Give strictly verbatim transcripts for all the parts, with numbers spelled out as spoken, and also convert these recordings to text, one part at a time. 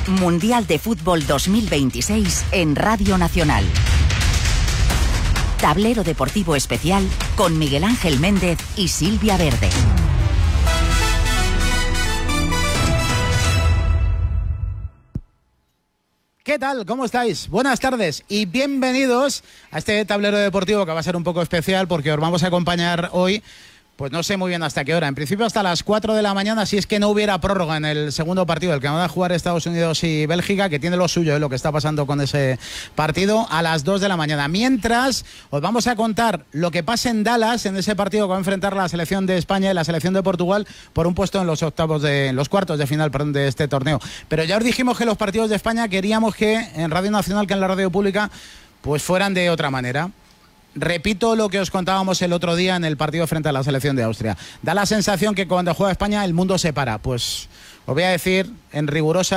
Mundial de Fútbol dos mil veintiséis en Radio Nacional. Tablero deportivo especial con Miguel Ángel Méndez y Silvia Verde. ¿Qué tal? ¿Cómo estáis? Buenas tardes y bienvenidos a este tablero deportivo que va a ser un poco especial porque os vamos a acompañar hoy. Pues no sé muy bien hasta qué hora. En principio hasta las cuatro de la mañana, si es que no hubiera prórroga en el segundo partido, el que van a jugar Estados Unidos y Bélgica, que tiene lo suyo, ¿eh? Lo que está pasando con ese partido, a las dos de la mañana. Mientras, os vamos a contar lo que pasa en Dallas, en ese partido que va a enfrentar la selección de España y la selección de Portugal por un puesto en los octavos de, en los cuartos de final, perdón, de este torneo. Pero ya os dijimos que los partidos de España queríamos que en Radio Nacional, que en la radio pública, pues fueran de otra manera. Repito lo que os contábamos el otro día en el partido frente a la selección de Austria. Da la sensación que cuando juega España el mundo se para. Pues os voy a decir, en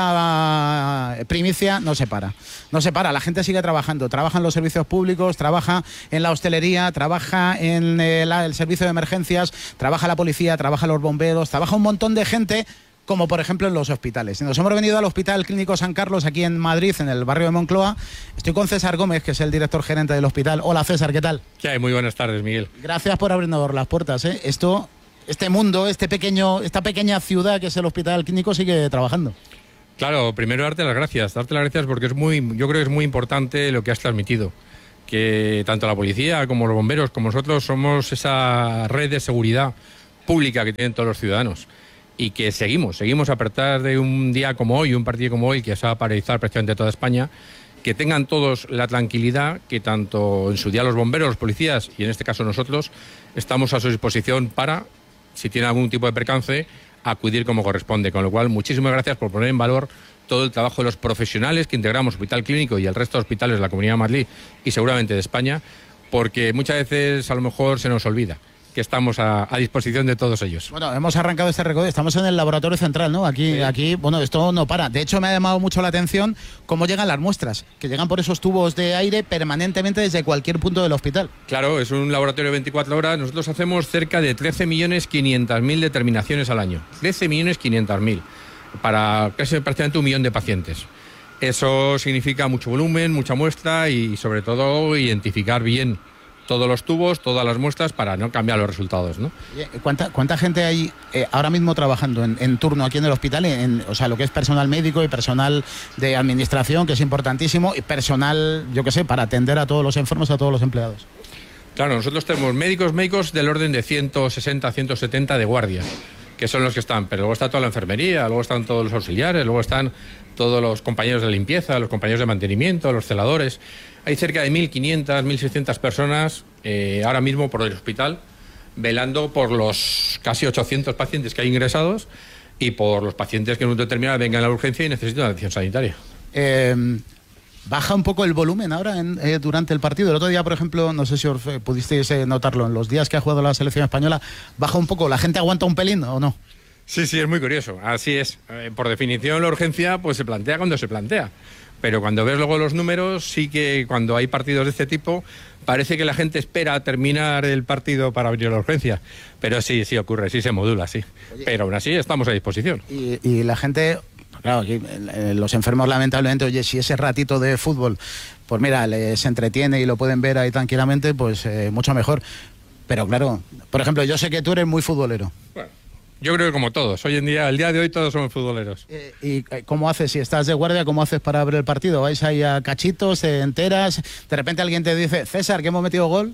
rigurosa primicia, no se para. No se para, la gente sigue trabajando. Trabaja en los servicios públicos, trabaja en la hostelería, trabaja en el, el servicio de emergencias, trabaja la policía, trabaja los bomberos, trabaja un montón de gente, como por ejemplo en los hospitales. Nos hemos venido al Hospital Clínico San Carlos, aquí en Madrid, en el barrio de Moncloa. Estoy con César Gómez, que es el director gerente del hospital. Hola César, ¿qué tal? ¿Qué hay? Muy buenas tardes, Miguel. Gracias por abrirnos las puertas, ¿eh? Esto, este mundo, este pequeño, esta pequeña ciudad que es el Hospital Clínico sigue trabajando. Claro, primero darte las gracias, darte las gracias porque es muy, yo creo que es muy importante lo que has transmitido. Que tanto la policía como los bomberos, como nosotros, somos esa red de seguridad pública que tienen todos los ciudadanos. Y que seguimos, seguimos a partir de un día como hoy, un partido como hoy, que se va a paralizar prácticamente toda España, que tengan todos la tranquilidad que tanto en su día los bomberos, los policías y en este caso nosotros, estamos a su disposición para, si tienen algún tipo de percance, acudir como corresponde. Con lo cual, muchísimas gracias por poner en valor todo el trabajo de los profesionales que integramos Hospital Clínico y el resto de hospitales de la Comunidad de Madrid y seguramente de España, porque muchas veces a lo mejor se nos olvida que estamos a, a disposición de todos ellos. Bueno, hemos arrancado este recorrido, estamos en el laboratorio central, ¿no? Aquí, sí. aquí, bueno, esto no para. De hecho, me ha llamado mucho la atención cómo llegan las muestras, que llegan por esos tubos de aire permanentemente desde cualquier punto del hospital. Claro, es un laboratorio de veinticuatro horas. Nosotros hacemos cerca de trece millones quinientas mil determinaciones al año. trece millones quinientas mil para casi prácticamente un millón de pacientes. Eso significa mucho volumen, mucha muestra y, sobre todo, identificar bien todos los tubos, todas las muestras para no cambiar los resultados, ¿no? ¿Cuánta, cuánta gente hay eh, ahora mismo trabajando en, en turno aquí en el hospital? En, o sea, lo que es personal médico y personal de administración, que es importantísimo, y personal, yo qué sé, para atender a todos los enfermos, a todos los empleados. Claro, nosotros tenemos médicos, médicos del orden de ciento sesenta, ciento setenta de guardia, que son los que están, pero luego está toda la enfermería, luego están todos los auxiliares, luego están todos los compañeros de limpieza, los compañeros de mantenimiento, los celadores. Hay cerca de mil quinientas, mil seiscientas personas eh, ahora mismo por el hospital, velando por los casi ochocientos pacientes que hay ingresados y por los pacientes que en un determinado vengan a la urgencia y necesitan atención sanitaria. Eh, ¿Baja un poco el volumen ahora en, eh, durante el partido? El otro día, por ejemplo, no sé si os, eh, pudisteis eh, notarlo, en los días que ha jugado la selección española, ¿baja un poco? ¿La gente aguanta un pelín o no? Sí, sí, es muy curioso. Así es. Eh, por definición, la urgencia pues se plantea cuando se plantea. Pero cuando ves luego los números, sí que cuando hay partidos de este tipo, parece que la gente espera terminar el partido para abrir la urgencia. Pero sí, sí ocurre, sí se modula, sí. Oye, pero aún así estamos a disposición. Y, y la gente, claro, aquí, eh, los enfermos lamentablemente, oye, si ese ratito de fútbol, pues mira, les entretiene y lo pueden ver ahí tranquilamente, pues eh, mucho mejor. Pero claro, por ejemplo, yo sé que tú eres muy futbolero. Bueno. Yo creo que como todos, hoy en día, el día de hoy todos somos futboleros. Eh, ¿Y cómo haces? Si estás de guardia, ¿cómo haces para abrir el partido? ¿Vais ahí a cachitos, te enteras? De repente alguien te dice, César, que hemos metido gol.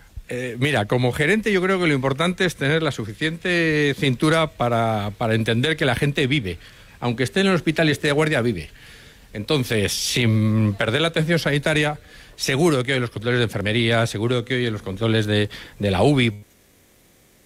Eh, mira, como gerente yo creo que lo importante es tener la suficiente cintura para, para entender que la gente vive. Aunque esté en el hospital y esté de guardia, vive. Entonces, sin perder la atención sanitaria, seguro que hoy los controles de enfermería, seguro que hoy los controles de, de la U B I,